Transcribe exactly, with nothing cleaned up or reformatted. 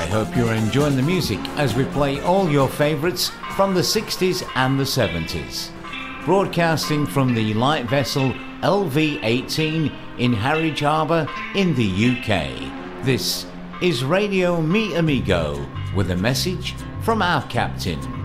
I hope you're enjoying the music as we play all your favourites from the sixties and the seventies. Broadcasting from the light vessel L V eighteen in Harwich Harbour in the U K. This is Radio Mi Amigo with a message from our captain.